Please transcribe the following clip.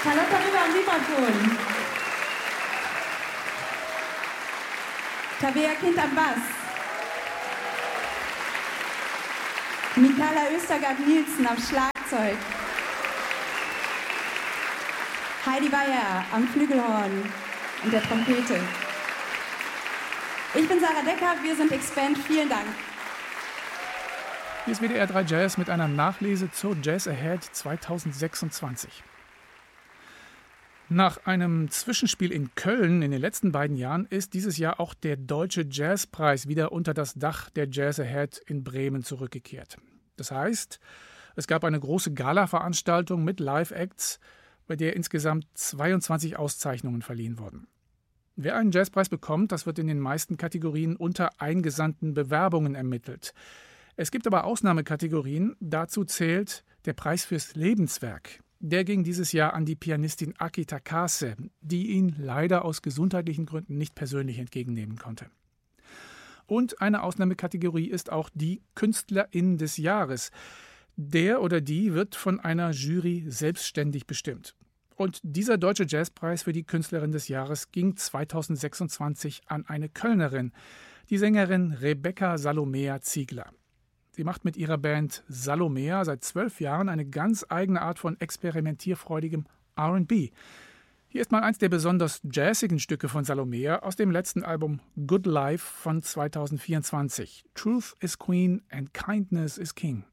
Carlotta Rüber am Vibraton. Tabea Kind am Bass. Mikaela Östergaard-Nielsen am Schlagzeug. Heidi Bayer am Flügelhorn und der Trompete. Ich bin Sarah Decker, wir sind Expand. Vielen Dank. Hier ist WDR 3 Jazz mit einer Nachlese zur Jazz Ahead 2026. Nach einem Zwischenspiel in Köln in den letzten beiden Jahren ist dieses Jahr auch der Deutsche Jazzpreis wieder unter das Dach der Jazz Ahead in Bremen zurückgekehrt. Das heißt, es gab eine große Gala-Veranstaltung mit Live-Acts, bei der insgesamt 22 Auszeichnungen verliehen wurden. Wer einen Jazzpreis bekommt, das wird in den meisten Kategorien unter eingesandten Bewerbungen ermittelt. Es gibt aber Ausnahmekategorien, dazu zählt der Preis fürs Lebenswerk. Der ging dieses Jahr an die Pianistin Aki Takase, die ihn leider aus gesundheitlichen Gründen nicht persönlich entgegennehmen konnte. Und eine Ausnahmekategorie ist auch die Künstlerin des Jahres. Der oder die wird von einer Jury selbstständig bestimmt. Und dieser Deutsche Jazzpreis für die Künstlerin des Jahres ging 2026 an eine Kölnerin, die Sängerin Rebecca Salomea Ziegler. Sie macht mit ihrer Band Salomea seit 12 Jahren eine ganz eigene Art von experimentierfreudigem R&B. Hier ist mal eins der besonders jazzigen Stücke von Salomea aus dem letzten Album Good Life von 2024. Truth is Queen and Kindness is King.